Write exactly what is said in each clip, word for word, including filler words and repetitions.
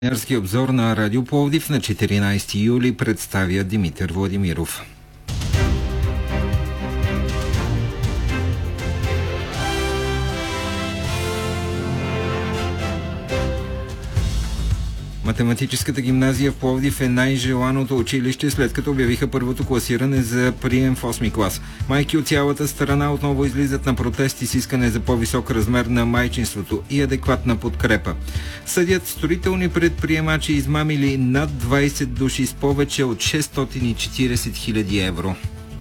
Пионерски обзор на Радио Пловдив на четиринайсети юли представя Димитър Владимиров. Математическата гимназия в Пловдив е най-желаното училище, след като обявиха първото класиране за прием в осми клас. Майки от цялата страна отново излизат на протести с искане за по-висок размер на майчинството и адекватна подкрепа. Съдят строителни предприемачи измамили над двайсет души с повече от шестстотин и четирийсет хиляди евро.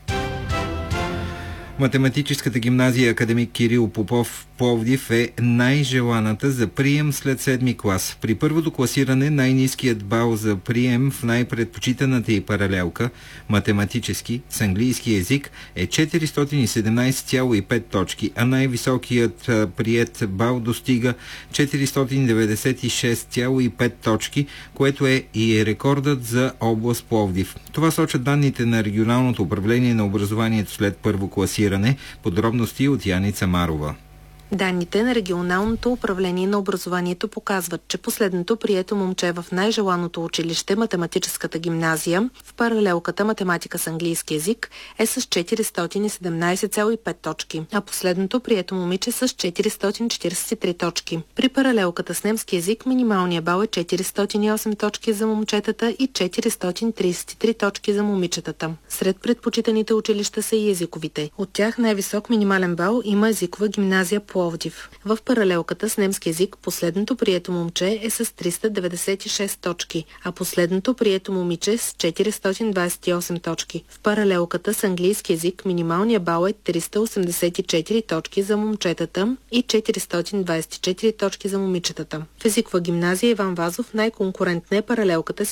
Математическата гимназия Академик Кирил Попов в Пловдив е най-желаната за прием след седми клас. При първото класиране най-ниският бал за прием в най-предпочитаната й паралелка математически с английски език е четиристотин и седемнайсет цяло и пет точки, а най-високият приет бал достига четиристотин деветдесет и шест цяло и пет точки, което е и рекордът за област Пловдив. Това сочат данните на регионалното управление на образованието след първо класиране. Подробности от Яница Марова. Данните на регионалното управление на образованието показват, че последното прието момче в най-желаното училище математическата гимназия в паралелката математика с английски език е с четиристотин и седемнайсет цяло и пет точки, а последното прието момиче с четиристотин четирийсет и три точки. При паралелката с немски език минималният бал е четиристотин и осем точки за момчетата и четиристотин трийсет и три точки за момичетата. Сред предпочитаните училища са и езиковите. От тях най-висок минимален бал има езикова гимназия по Пловдив. В паралелката с немски език последното прието момче е с триста деветдесет и шест точки, а последното прието момиче с четиристотин двайсет и осем точки. В паралелката с английски език минималният бал е триста осемдесет и четири точки за момчетата и четиристотин двайсет и четири точки за момичетата. В езикова гимназия Иван Вазов най-конкурентна е паралелката с